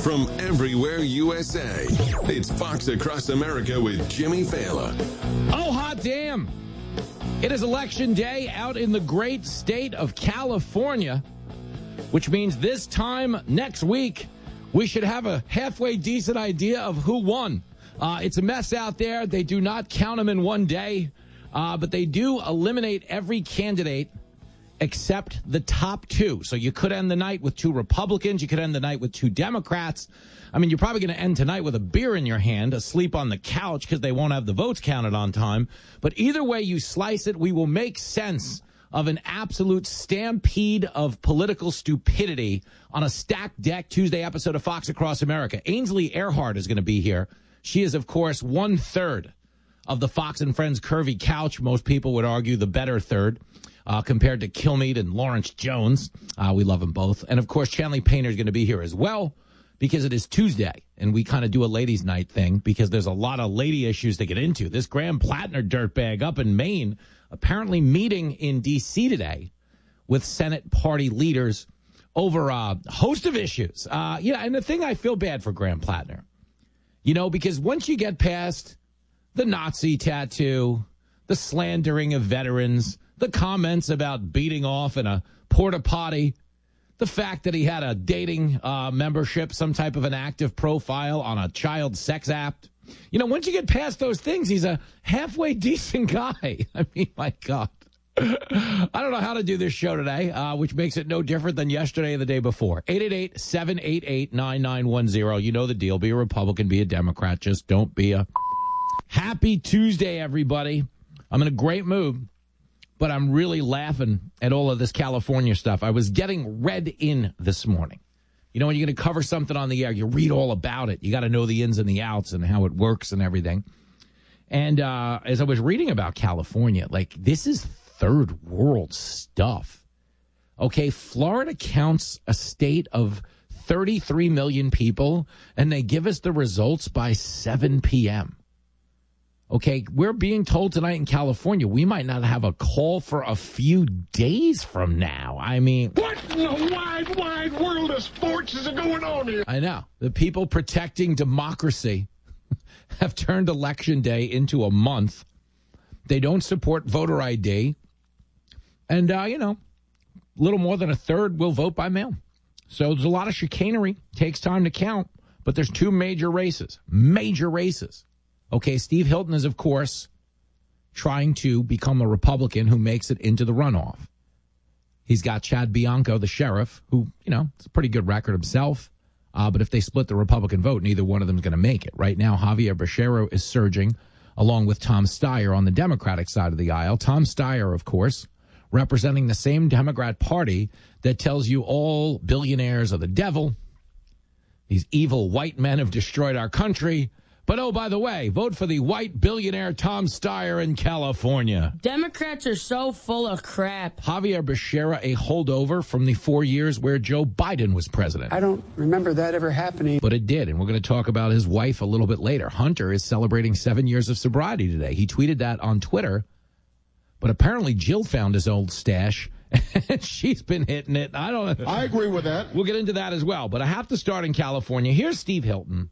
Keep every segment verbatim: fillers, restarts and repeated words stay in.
from everywhere U S A. It's Fox Across America with Jimmy Fallon. Oh, hot damn. It is election day out in the great state of California, which means this time next week, we should have a halfway decent idea of who won. Uh, it's a mess out there. They do not count them in one day, uh, but they do eliminate every candidate except the top two. So you could end the night with two Republicans. You could end the night with two Democrats. I mean, you're probably going to end tonight with a beer in your hand, asleep on the couch because they won't have the votes counted on time. But either way you slice it, we will make sense of an absolute stampede of political stupidity on a stacked deck Tuesday episode of Fox Across America. Ainsley Earhardt is going to be here. She is, of course, one third of the Fox and Friends curvy couch. Most people would argue the better third. Uh, compared to Kilmeade and Lawrence Jones. Uh, we love them both. And, of course, Chanley Painter is going to be here as well because it is Tuesday, and we kind of do a ladies' night thing because there's a lot of lady issues to get into. This Graham Plattner dirtbag up in Maine apparently meeting in D C today with Senate party leaders over a host of issues. Uh, yeah, and the thing I feel bad for Graham Plattner, you know, because once you get past the Nazi tattoo, the slandering of veterans, the comments about beating off in a porta potty, the fact that he had a dating uh, membership, some type of an active profile on a child sex app. You know, once you get past those things, he's a halfway decent guy. I mean, my God. I don't know how to do this show today, uh, which makes it no different than yesterday or the day before. eight eight eight, seven eight eight, nine nine one zero. You know the deal. Be a Republican, be a Democrat. Just don't be a... Happy Tuesday, everybody. I'm in a great mood. But I'm really laughing at all of this California stuff. I was getting read in this morning. You know, when you're going to cover something on the air, you read all about it. You got to know the ins and the outs and how it works and everything. And uh, as I was reading about California, like, this is third world stuff. Okay, Florida counts a state of thirty-three million people, and they give us the results by seven p.m., Okay, we're being told tonight in California we might not have a call for a few days from now. I mean... What in the wide, wide world of sports is going on here? I know. The people protecting democracy have turned Election Day into a month. They don't support voter I D. And, uh, you know, a little more than a third will vote by mail. So there's a lot of chicanery. Takes time to count. But there's two major races. Major races. Okay, Steve Hilton is, of course, trying to become a Republican who makes it into the runoff. He's got Chad Bianco, the sheriff, who, you know, it's a pretty good record himself. Uh, but if they split the Republican vote, neither one of them is going to make it. Right now, Javier Becerra is surging, along with Tom Steyer on the Democratic side of the aisle. Tom Steyer, of course, representing the same Democrat Party that tells you all billionaires are the devil. These evil white men have destroyed our country. But, oh, by the way, vote for the white billionaire Tom Steyer in California. Democrats are so full of crap. Javier Becerra, a holdover from the four years where Joe Biden was president. I don't remember that ever happening. But it did, and we're going to talk about his wife a little bit later. Hunter is celebrating seven years of sobriety today. He tweeted that on Twitter, but apparently Jill found his old stash, and she's been hitting it. I don't know. I agree with that. We'll get into that as well, but I have to start in California. Here's Steve Hilton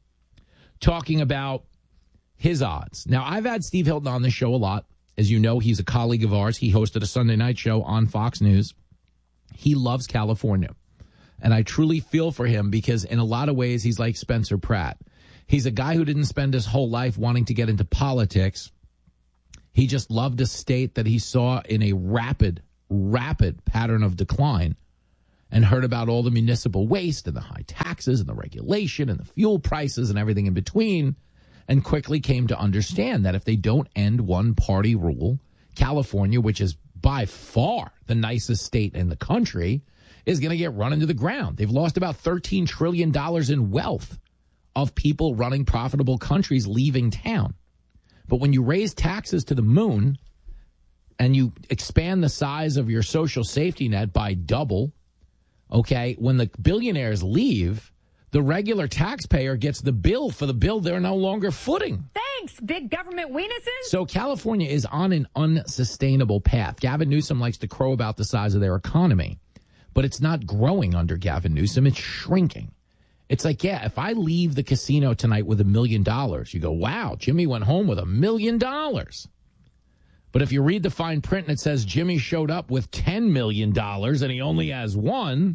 talking about his odds. Now, I've had Steve Hilton on this show a lot. As you know, he's a colleague of ours. He hosted a Sunday night show on Fox News. He loves California. And I truly feel for him because in a lot of ways, he's like Spencer Pratt. He's a guy who didn't spend his whole life wanting to get into politics. He just loved a state that he saw in a rapid, rapid pattern of decline, and heard about all the municipal waste and the high taxes and the regulation and the fuel prices and everything in between, and quickly came to understand that if they don't end one-party rule, California, which is by far the nicest state in the country, is going to get run into the ground. They've lost about thirteen trillion dollars in wealth of people running profitable countries leaving town. But when you raise taxes to the moon and you expand the size of your social safety net by double, okay, when the billionaires leave, the regular taxpayer gets the bill for the bill they're no longer footing. Thanks, big government weenuses. So California is on an unsustainable path. Gavin Newsom likes to crow about the size of their economy, but it's not growing under Gavin Newsom. It's shrinking. It's like, yeah, if I leave the casino tonight with a million dollars, you go, wow, Jimmy went home with a million dollars. But if you read the fine print and it says Jimmy showed up with ten million dollars and he only has one,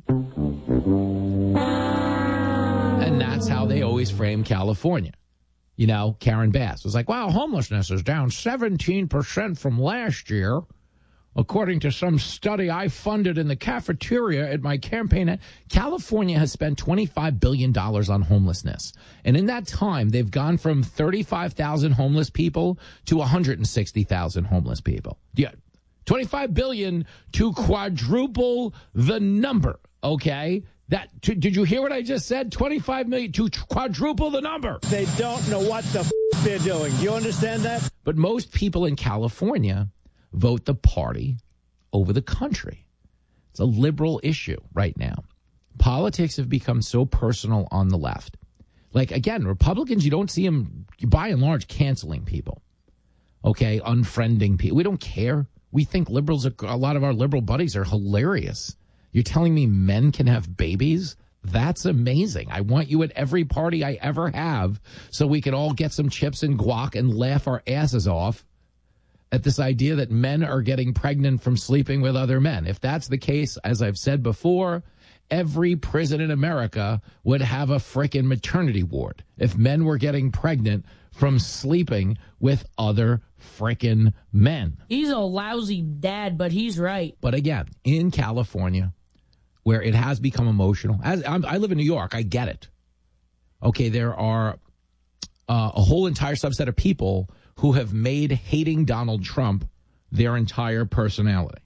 and that's how they always frame California. You know, Karen Bass was like, wow, homelessness is down seventeen percent from last year, according to some study I funded in the cafeteria at my campaign. California has spent twenty-five billion dollars on homelessness. And in that time, they've gone from thirty-five thousand homeless people to one hundred sixty thousand homeless people. Yeah, twenty-five billion dollars to quadruple the number, okay? That to, did you hear what I just said? twenty-five million to quadruple the number. They don't know what the f- they're doing. Do you understand that? But most people in California vote the party over the country. It's a liberal issue right now. Politics have become so personal on the left. Like, again, Republicans, you don't see them, by and large, canceling people. Okay, unfriending people. We don't care. We think liberals, are, a lot of our liberal buddies are hilarious. You're telling me men can have babies? That's amazing. I want you at every party I ever have so we can all get some chips and guac and laugh our asses off at this idea that men are getting pregnant from sleeping with other men. If that's the case, as I've said before, every prison in America would have a frickin' maternity ward if men were getting pregnant from sleeping with other frickin' men. He's a lousy dad, but he's right. But again, in California, where it has become emotional, as I'm, I live in New York, I get it. Okay, there are uh, a whole entire subset of people who have made hating Donald Trump their entire personality.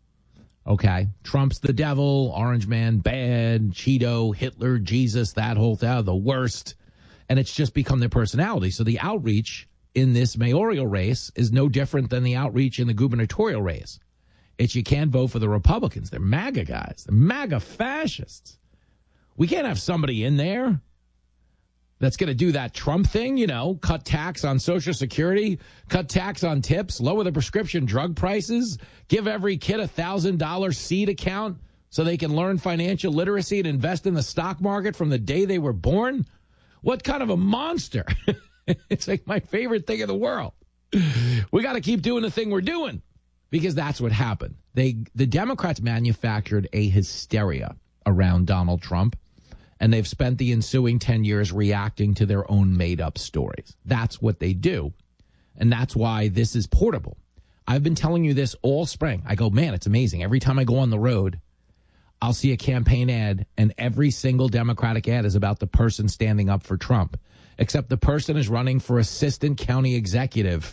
Okay, Trump's the devil, Orange Man, bad, Cheeto, Hitler, Jesus, that whole thing, the worst. And it's just become their personality. So the outreach in this mayoral race is no different than the outreach in the gubernatorial race. It's you can't vote for the Republicans. They're MAGA guys. They're MAGA fascists. We can't have somebody in there that's going to do that Trump thing, you know, cut tax on Social Security, cut tax on tips, lower the prescription drug prices, give every kid a one thousand dollars seed account so they can learn financial literacy and invest in the stock market from the day they were born. What kind of a monster? It's like my favorite thing in the world. We got to keep doing the thing we're doing because that's what happened. They, the Democrats manufactured a hysteria around Donald Trump. And they've spent the ensuing ten years reacting to their own made-up stories. That's what they do. And that's why this is portable. I've been telling you this all spring. I go, man, it's amazing. Every time I go on the road, I'll see a campaign ad, and every single Democratic ad is about the person standing up for Trump, except the person is running for assistant county executive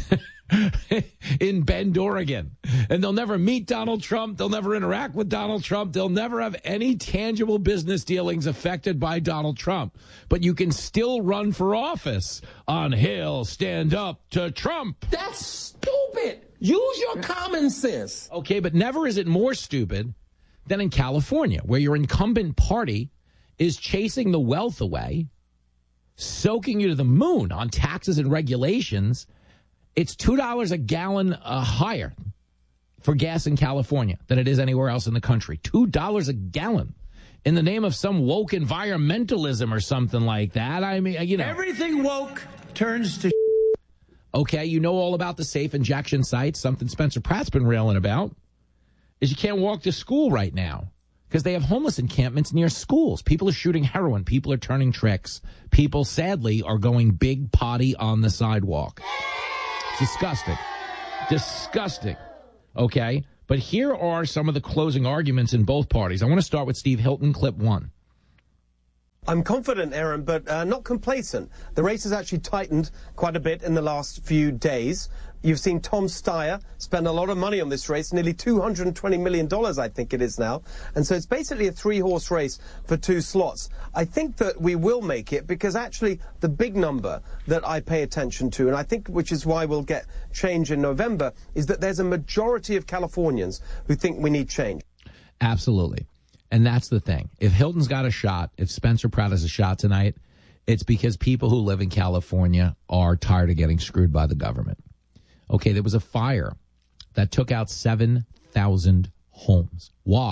in Bend, Oregon. And they'll never meet Donald Trump. They'll never interact with Donald Trump. They'll never have any tangible business dealings affected by Donald Trump. But you can still run for office on Hail, stand up to Trump. That's stupid. Use your common sense. Okay, but never is it more stupid than in California, where your incumbent party is chasing the wealth away, soaking you to the moon on taxes and regulations. It's two dollars a gallon uh, higher for gas in California than it is anywhere else in the country. two dollars a gallon in the name of some woke environmentalism or something like that. I mean, you know. Everything woke turns to Okay, you know all about the safe injection sites, something Spencer Pratt's been railing about, is you can't walk to school right now because they have homeless encampments near schools. People are shooting heroin. People are turning tricks. People, sadly, are going big potty on the sidewalk. Disgusting. Disgusting. Okay? But here are some of the closing arguments in both parties. I want to start with Steve Hilton, clip one. I'm confident, Aaron, but uh, not complacent. The race has actually tightened quite a bit in the last few days. You've seen Tom Steyer spend a lot of money on this race, nearly two hundred twenty million dollars, I think it is now. And so it's basically a three-horse race for two slots. I think that we will make it because actually the big number that I pay attention to, and I think which is why we'll get change in November, is that there's a majority of Californians who think we need change. Absolutely. And that's the thing. If Hilton's got a shot, if Spencer Pratt has a shot tonight, it's because people who live in California are tired of getting screwed by the government. Okay, there was a fire that took out seven thousand homes. Why?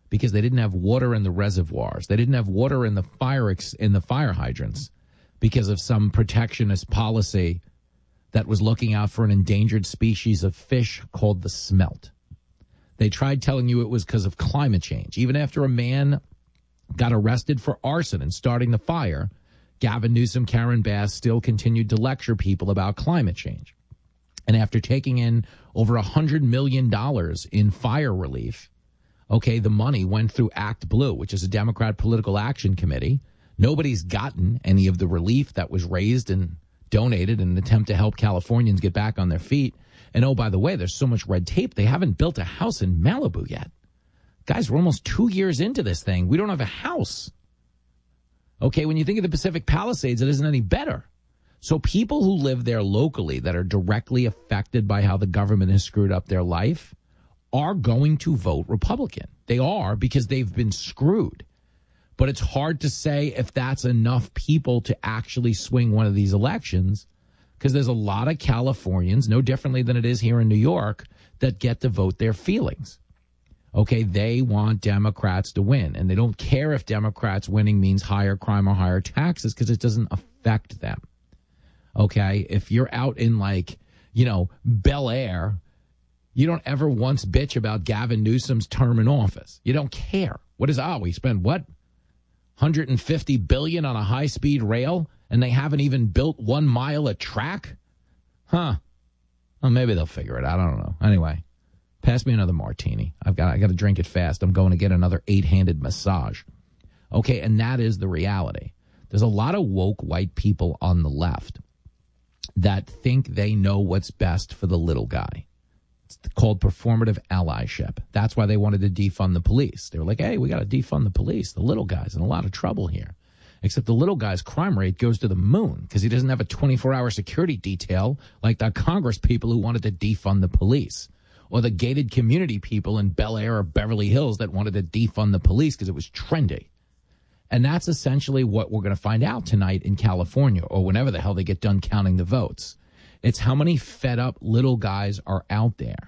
because they didn't have water in the reservoirs. They didn't have water in the fire ex- in the fire hydrants because of some protectionist policy that was looking out for an endangered species of fish called the smelt. They tried telling you it was because of climate change. Even after a man got arrested for arson and starting the fire, Gavin Newsom, Karen Bass still continued to lecture people about climate change. And after taking in over one hundred million dollars in fire relief, okay, the money went through Act Blue, which is a Democrat political action committee. Nobody's gotten any of the relief that was raised and donated in an attempt to help Californians get back on their feet. And oh, by the way, there's so much red tape, they haven't built a house in Malibu yet. Guys, we're almost two years into this thing. We don't have a house. Okay, when you think of the Pacific Palisades, it isn't any better. So people who live there locally that are directly affected by how the government has screwed up their life are going to vote Republican. They are, because they've been screwed. But it's hard to say if that's enough people to actually swing one of these elections, because there's a lot of Californians, no differently than it is here in New York, that get to vote their feelings. Okay, they want Democrats to win, and they don't care if Democrats winning means higher crime or higher taxes because it doesn't affect them. Okay, if you're out in, like, you know, Bel Air, you don't ever once bitch about Gavin Newsom's term in office. You don't care. What is, oh, we spend what? one hundred fifty billion dollars on a high-speed rail, and they haven't even built one mile of track? Huh. Well, maybe they'll figure it out. I don't know. Anyway, pass me another martini. I've got I got to drink it fast. I'm going to get another eight-handed massage. Okay, and that is the reality. There's a lot of woke white people on the left that think they know what's best for the little guy. It's called performative allyship. That's why they wanted to defund the police. They were like, hey, we got to defund the police. The little guy's in a lot of trouble here. Except the little guy's crime rate goes to the moon because he doesn't have a twenty-four hour security detail like the Congress people who wanted to defund the police, or the gated community people in Bel Air or Beverly Hills that wanted to defund the police because it was trendy. And that's essentially what we're going to find out tonight in California, or whenever the hell they get done counting the votes. It's how many fed up little guys are out there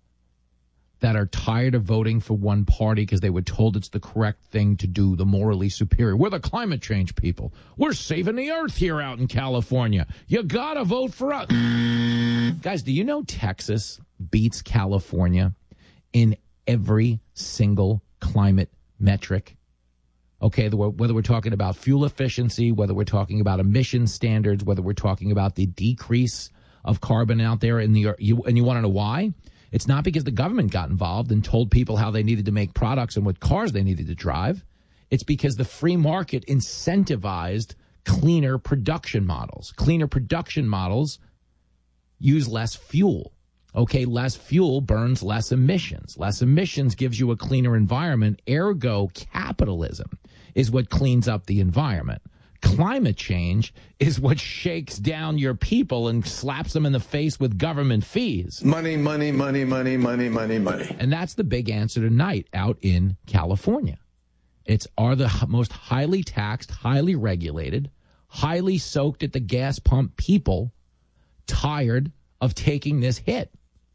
that are tired of voting for one party because they were told it's the correct thing to do, the morally superior. We're the climate change people. We're saving the earth here out in California. You got to vote for us. Guys, do you know Texas beats California in every single climate metric? Okay, the, whether we're talking about fuel efficiency, whether we're talking about emission standards, whether we're talking about the decrease of carbon out there in the you, and you want to know why? It's not because the government got involved and told people how they needed to make products and what cars they needed to drive. It's because the free market incentivized cleaner production models. Cleaner production models use less fuel. Okay, less fuel burns less emissions. Less emissions gives you a cleaner environment. Ergo, capitalism is what cleans up the environment. Climate change is what shakes down your people and slaps them in the face with government fees. Money, money, money, money, money, money, money. And that's the big answer tonight out in California. It's are the most highly taxed, highly regulated, highly soaked at the gas pump people tired of taking this hit?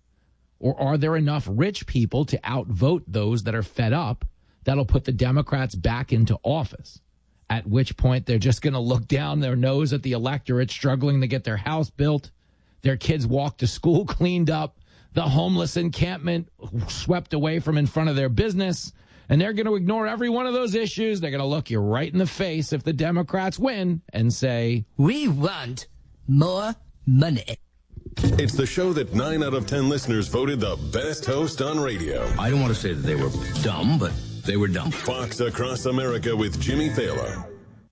Or are there enough rich people to outvote those that are fed up that'll put the Democrats back into office? At which point they're just going to look down their nose at the electorate struggling to get their house built, their kids walk to school cleaned up, the homeless encampment swept away from in front of their business, and they're going to ignore every one of those issues. They're going to look you right in the face if the Democrats win and say, we want more money. It's the show that nine out of ten listeners voted the best host on radio. I don't want to say that they were dumb, but they were dumb. Fox Across America with Jimmy Thaler.